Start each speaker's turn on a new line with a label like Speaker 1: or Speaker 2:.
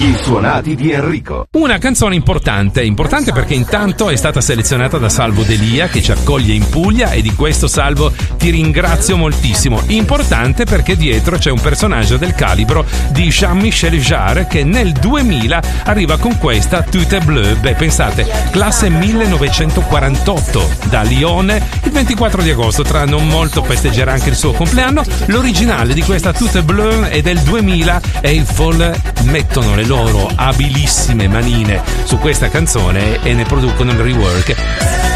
Speaker 1: I suonati di Enrico.
Speaker 2: Una canzone importante perché intanto è stata selezionata da Salvo Delia, che ci accoglie in Puglia, e di questo, Salvo, ti ringrazio moltissimo. Importante perché dietro c'è un personaggio del calibro di Jean-Michel Jarre, che nel 2000 arriva con questa Tout est bleu. Beh, pensate, classe 1948, da Lione. Il 24 di agosto, tra non molto, festeggerà anche il suo compleanno. L'originale di questa Tout est bleu è del 2000 e i Fall mettono le loro abilissime manine su questa canzone e ne producono il rework.